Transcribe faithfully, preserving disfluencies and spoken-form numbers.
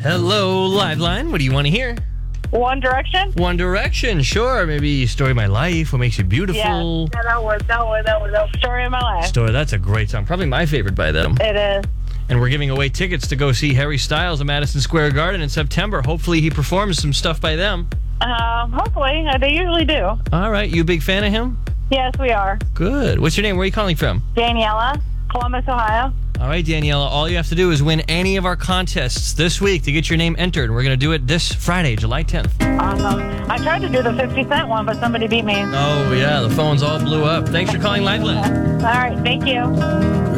Hello, Liveline. What do you want to hear? One Direction? One Direction, sure. Maybe Story of My Life, What Makes You Beautiful. Yeah, yeah that was, that was, that was the Story of My Life. Story, that's a great song. Probably my favorite by them. It is. And we're giving away tickets to go see Harry Styles at Madison Square Garden in September. Hopefully he performs some stuff by them. Uh, hopefully. Uh, they usually do. All right. You a big fan of him? Yes, we are. Good. What's your name? Where are you calling from? Daniela, Columbus, Ohio. All right, Daniela, all you have to do is win any of our contests this week to get your name entered. We're going to do it this Friday, July tenth. Awesome. I tried to do the fifty cent one, but somebody beat me. Oh, yeah, the phones all blew up. Thanks for calling Liveline. All right, thank you.